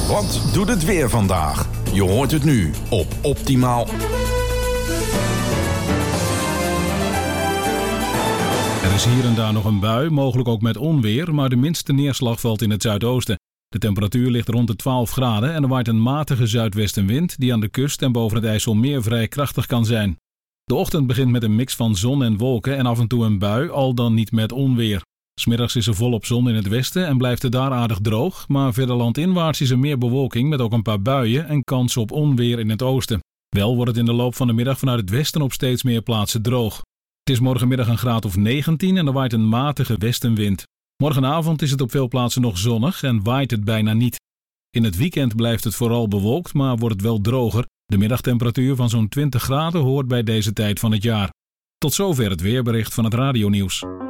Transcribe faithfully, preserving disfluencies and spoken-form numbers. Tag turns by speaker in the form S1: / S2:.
S1: Wat doet het weer vandaag? Je hoort het nu op Optimaal.
S2: Er is hier en daar nog een bui, mogelijk ook met onweer, maar de minste neerslag valt in het zuidoosten. De temperatuur ligt rond de twaalf graden en er waait een matige zuidwestenwind die aan de kust en boven het IJsselmeer vrij krachtig kan zijn. De ochtend begint met een mix van zon en wolken en af en toe een bui, al dan niet met onweer. 'S Middags is er volop zon in het westen en blijft het daar aardig droog, maar verder landinwaarts is er meer bewolking met ook een paar buien en kans op onweer in het oosten. Wel wordt het in de loop van de middag vanuit het westen op steeds meer plaatsen droog. Het is morgenmiddag een graad of negentien en er waait een matige westenwind. Morgenavond is het op veel plaatsen nog zonnig en waait het bijna niet. In het weekend blijft het vooral bewolkt, maar wordt het wel droger. De middagtemperatuur van zo'n twintig graden hoort bij deze tijd van het jaar. Tot zover het weerbericht van het Radionieuws.